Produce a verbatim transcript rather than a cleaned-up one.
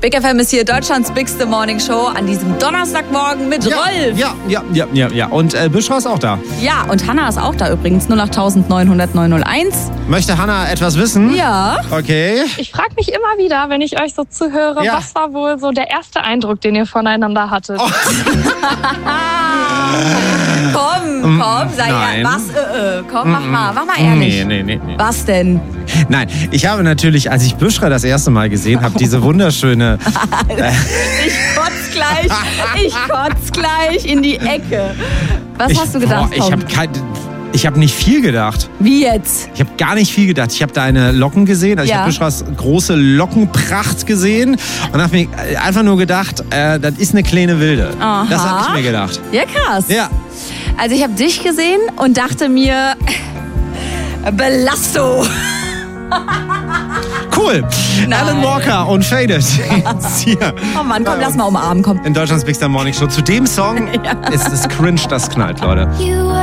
Big F M ist hier Deutschlands bigste Morning Show an diesem Donnerstagmorgen mit ja, Rolf. Ja, ja, ja, ja, ja. Und äh, Büschra ist auch da. Ja, und Hanna ist auch da übrigens. null acht neun null null neun null eins. Möchte Hanna etwas wissen? Ja. Okay. Ich frage mich immer wieder, wenn ich euch so zuhöre, Ja. was war wohl so der erste Eindruck, den ihr voneinander hattet? Oh. Komm, komm, sei Nein. ja, was, äh, äh, komm, mach mal, mach mal ehrlich. Nee, nee, nee, nee. Was denn? Nein, ich habe natürlich, als ich Büschra das erste Mal gesehen habe, diese wunderschöne... Äh, Ich kotz gleich, ich kotz gleich in die Ecke. Was ich, hast du gedacht, boah, ich Tom? habe kein, ich habe nicht viel gedacht. Wie jetzt? Ich habe gar nicht viel gedacht. Ich habe deine Locken gesehen, also Ja. ich habe Büschras große Lockenpracht gesehen und habe mir einfach nur gedacht, äh, das ist eine kleine Wilde. Aha. Das habe ich mir gedacht. Ja, krass. Ja. Also ich habe dich gesehen und dachte mir, Belasto. Cool. Nein. Alan Walker und Faded. Jetzt hier. Oh Mann, komm, lass mal umarmen, komm. In Deutschlands Bigster Morning Show. Zu dem Song Ja. ist es cringe, das knallt, Leute. You were